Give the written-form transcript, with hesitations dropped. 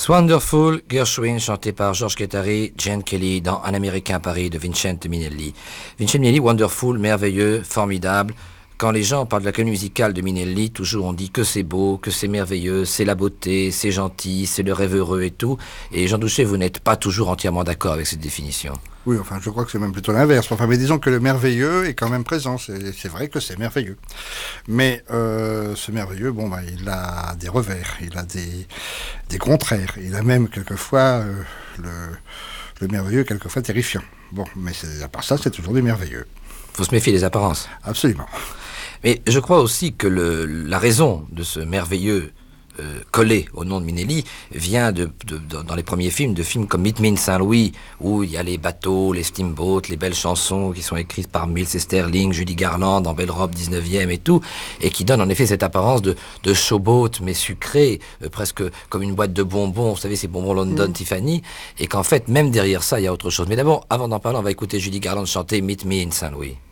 Wonderful, Gershwin, chanté par George Guattari, Gene Kelly, dans Un Américain à Paris de Vincente Minnelli. Vincente Minnelli, Wonderful, merveilleux, formidable. Quand les gens parlent de la comédie musicale de Minnelli, toujours on dit que c'est beau, que c'est merveilleux, c'est la beauté, c'est gentil, c'est le rêve heureux et tout. Et Jean Douchet, vous n'êtes pas toujours entièrement d'accord avec cette définition. Oui, enfin, je crois que c'est même plutôt l'inverse. Enfin, mais disons que le merveilleux est quand même présent. C'est vrai que c'est merveilleux. Mais ce merveilleux, bon, bah, il a des revers, il a des contraires. Il a même quelquefois le merveilleux, quelquefois terrifiant. Bon, mais à part ça, c'est toujours du merveilleux. Faut se méfier des apparences. Absolument. Mais je crois aussi que la raison de ce merveilleux collé au nom de Minnelli vient dans les premiers films, de films comme Meet Me in Saint-Louis, où il y a les bateaux, les steamboats, les belles chansons qui sont écrites par Mills et Sterling, Judy Garland, en belle robe 19e et tout, et qui donnent en effet cette apparence de showboat, mais sucré, presque comme une boîte de bonbons, vous savez, ces bonbons London Tiffany, et qu'en fait, même derrière ça, il y a autre chose. Mais d'abord, avant d'en parler, on va écouter Judy Garland chanter Meet Me in Saint-Louis.